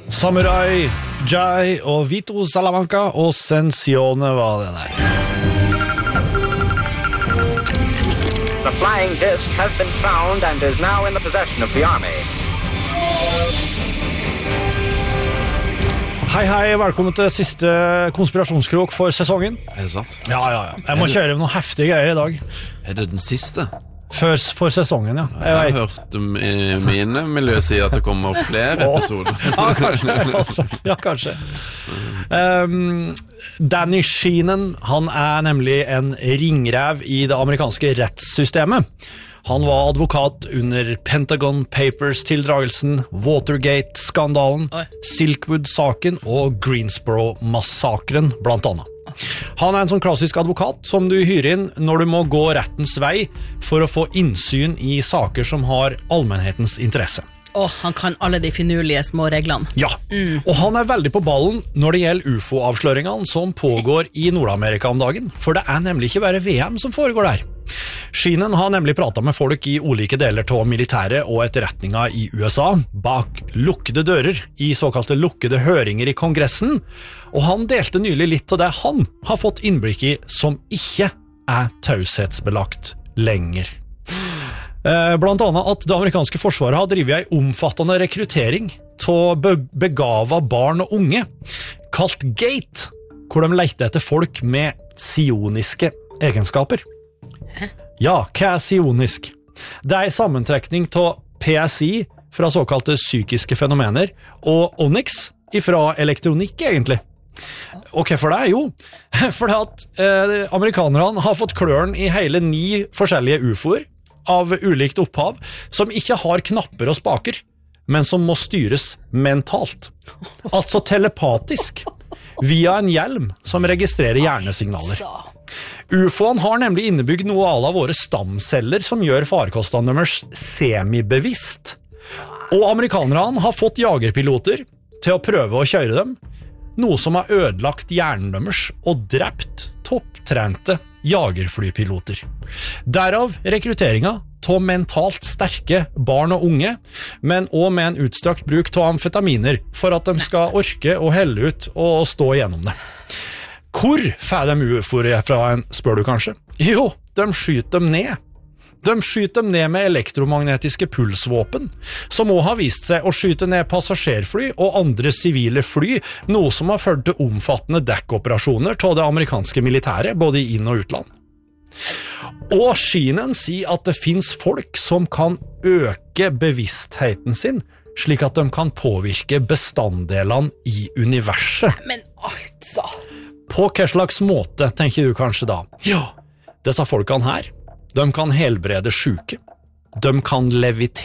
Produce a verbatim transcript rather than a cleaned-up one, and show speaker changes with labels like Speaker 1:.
Speaker 1: Samurai, Jai og Vito Salamanca og Sensione var det der.
Speaker 2: The flying disc has been found and is now in the possession of the army.
Speaker 1: Hei, hei, velkommen til siste konspirasjonskrok for sesongen.
Speaker 3: Er det sant?
Speaker 1: Ja, ja, ja. Jeg må kjøre noen heftige greier i dag.
Speaker 3: Er det den siste?
Speaker 1: For, for sesongen, ja.
Speaker 3: Jeg, jeg har hørt um, i mine miljø si at det kommer flere episoder.
Speaker 1: Ja, kanskje. Altså. Ja, kanskje. Um, Danny Sheehan, han er nemlig en ringrev i det amerikanske rettssystemet. Han var advokat under Pentagon Papers-tildragelsen, Watergate-skandalen, Silkwood-saken og Greensboro-massakren, blant annet. Han er en sånn klassisk advokat som du hyrer inn når du må gå rettens vei for å få innsyn i saker som har allmennhetens interesse.
Speaker 4: Åh, han kan alle de finurlige små reglene.
Speaker 1: Ja, mm. og han er veldig på ballen når det gjelder U F O-avsløringene som pågår i Nord-Amerika om dagen, for det er nemlig ikke bare V M som foregår der. Sheehan har nemlig pratet med folk i ulike deler av militæret og etterretninger i U S A, bak lukkede dører i såkalte lukkede høringer i Kongressen, og han delte nylig litt av det han har fått innblikk i som ikke er taushetsbelagt lenger. Blant annet at det amerikanske forsvaret har drivet en omfattende rekruttering til begava barn og unge, kalt GATE, hvor de leter etter folk med sioniske egenskaper. Ja, hva er sionisk? Det er en sammentrekning av P S I fra såkalte psykiske fenomener og Onyx fra elektronikk egentlig. Og hvorfor det? Jo, fordi at eh, amerikanerne har fått kløren i hele ni forskjellige U F O-er av ulikt opphav som ikke har knapper og spaker, men som må styres mentalt. Altså telepatisk, via en hjelm som registrerer hjernesignaler. U F O-en har nemlig innebygd noe av våre stamceller som gjør farkostene deres semibevisst. Og amerikanerne har fått jagerpiloter til å prøve å kjøre dem, noe som har ødelagt hjernen deres og drept topptrente jagerflypiloter. Derav rekrutteringen til mentalt sterke barn og unge, men også med en utstrakt bruk av amfetaminer for at de skal orke å helle ut og stå igjennom det. Hvor får de U F O-er fra en, spør du kanskje? Jo, de skyter dem ned. De skyter dem ned med elektromagnetiske pulsvåpen, som også har vist seg å skyte ned passasjerfly og andre sivile fly, noe som har ført til omfattende dekkoperasjoner til det amerikanske militæret, både i inn- og utland. Og Sheehan sier at det finnes folk som kan øke bevisstheten sin, slik at de kan påvirke bestanddelene i universet.
Speaker 4: Men altså...
Speaker 1: På hva slags måte, tenker du kanskje da? Ja, disse folkene her, de kan helbrede syke, de kan levitere,